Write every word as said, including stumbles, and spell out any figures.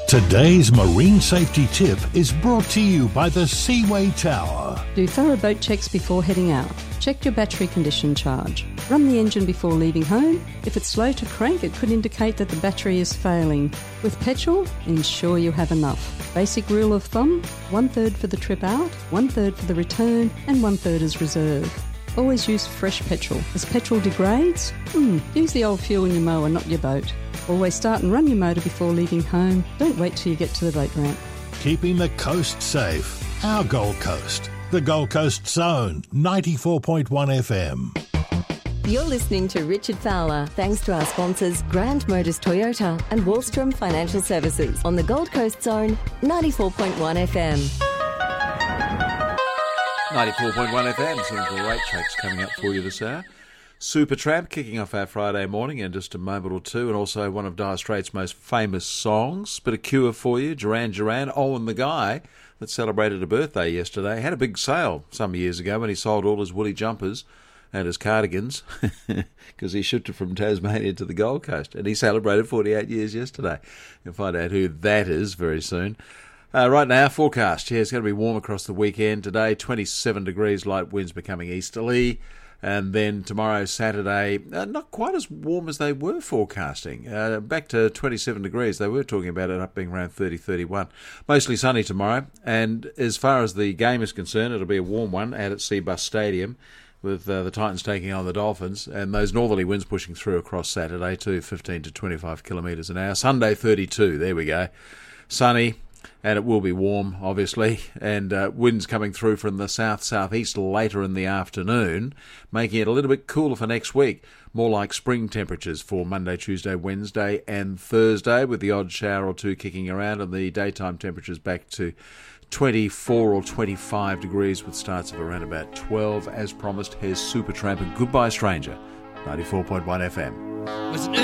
Today's marine safety tip is brought to you by the Seaway Tower. Do thorough boat checks before heading out. Check your battery condition charge. Run the engine before leaving home. If it's slow to crank, it could indicate that the battery is failing. With petrol, ensure you have enough. Basic rule of thumb, one third for the trip out, one third for the return, and one third as reserve. Always use fresh petrol. As petrol degrades, hmm, use the old fuel in your mower, not your boat. Always start and run your motor before leaving home. Don't wait till you get to the boat ramp. Keeping the coast safe. Our Gold Coast. The Gold Coast Zone, ninety-four point one F M. You're listening to Richard Fowler, thanks to our sponsors Grand Motors Toyota and Wallstrom Financial Services on the Gold Coast Zone, ninety-four point one F M. ninety-four point one F M, some great tracks coming up for you this hour. Supertramp kicking off our Friday morning in just a moment or two, and also one of Dire Straits' most famous songs. Bit of Cure for you, Duran Duran. Oh, and the guy that celebrated a birthday yesterday had a big sale some years ago when he sold all his woolly jumpers and his cardigans because he shipped it from Tasmania to the Gold Coast, and he celebrated forty-eight years yesterday. You'll find out who that is very soon. Uh, right now, forecast. Yeah, it's going to be warm across the weekend. Today, twenty-seven degrees, light winds becoming easterly. And then tomorrow, Saturday, uh, not quite as warm as they were forecasting. Uh, back to twenty-seven degrees. They were talking about it up being around thirty, thirty-one. Mostly sunny tomorrow. And as far as the game is concerned, it'll be a warm one out at Seabus Stadium with uh, the Titans taking on the Dolphins. And those northerly winds pushing through across Saturday to fifteen to twenty-five kilometres an hour. Sunday, thirty-two. There we go. Sunny. And it will be warm, obviously, and uh, winds coming through from the south-southeast later in the afternoon, making it a little bit cooler for next week. More like spring temperatures for Monday, Tuesday, Wednesday and Thursday, with the odd shower or two kicking around, and the daytime temperatures back to twenty-four or twenty-five degrees with starts of around about twelve. As promised, here's Supertramp and Goodbye Stranger, ninety-four point one F M.